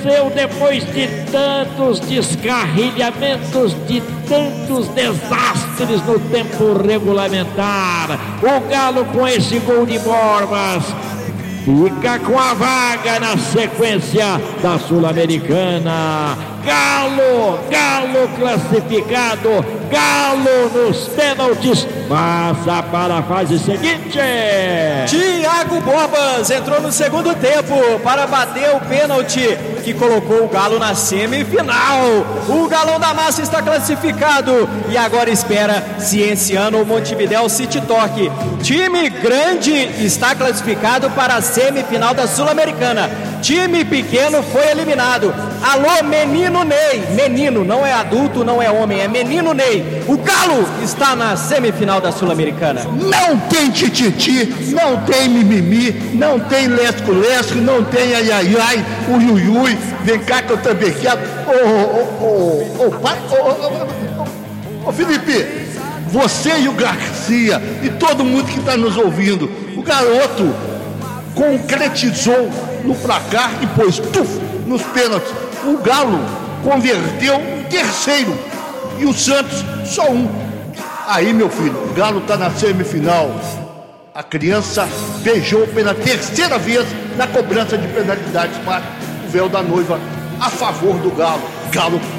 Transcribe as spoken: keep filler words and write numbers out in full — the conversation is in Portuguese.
venceu depois de tantos descarrilhamentos, de tantos desastres no tempo regulamentar. O Galo, com esse gol de Borbas, fica com a vaga na sequência da Sul-Americana. Galo, Galo classificado, Galo nos pênaltis, passa para a fase seguinte. Thiago Borbas entrou no segundo tempo para bater o pênalti que colocou o Galo na semifinal. O Galão da Massa está classificado e agora espera Cienciano ou Montevidéu City Torque. Time grande está classificado para a semifinal da Sul-Americana. Time pequeno foi eliminado. Alô, menino Ney. Menino, não é adulto, não é homem, é menino Ney. O Galo está na semifinal da Sul-Americana. Não tem tititi, não tem mimimi, não tem lesco-lesco, não tem ai-ai-ai, ui-ui-ui. Vem cá que eu também quero. Ô, ô, ô, ô, ô, Felipe, você e o Garcia e todo mundo que está nos ouvindo, o garoto concretizou no placar e pôs tuf, nos pênaltis. O Galo converteu um terceiro e o Santos só um. Aí, meu filho, o Galo está na semifinal. A criança beijou pela terceira vez na cobrança de penalidades para o véu da noiva a favor do Galo. Galo